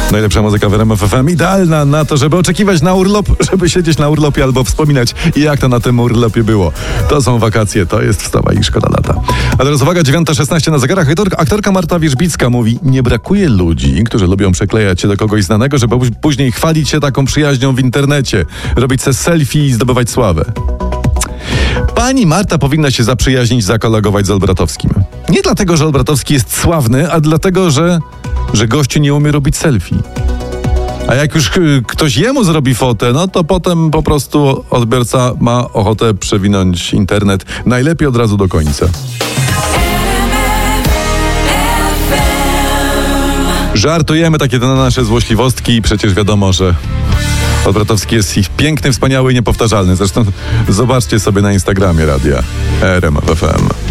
Najlepsza muzyka w RMF FM, idealna na to, żeby oczekiwać na urlop, żeby siedzieć na urlopie albo wspominać, jak to na tym urlopie było. To są wakacje, to jest wstawa i szkoda lata. A teraz uwaga, 9:16 na zegarach. Aktorka Marta Wierzbicka mówi: nie brakuje ludzi, którzy lubią przyklejać się do kogoś znanego, żeby później chwalić się taką przyjaźnią w internecie, robić se selfie i zdobywać sławę. Pani Marta powinna się zaprzyjaźnić, zakolegować z Olbratowskim. Nie dlatego, że Olbratowski jest sławny, a dlatego, że gościu nie umie robić selfie. A jak już ktoś jemu zrobi fotę, no to potem po prostu odbiorca ma ochotę przewinąć internet. Najlepiej od razu do końca. Żartujemy takie na nasze złośliwostki i przecież wiadomo, że Olbratowski jest piękny, wspaniały i niepowtarzalny. Zresztą zobaczcie sobie na Instagramie radia RMF FM.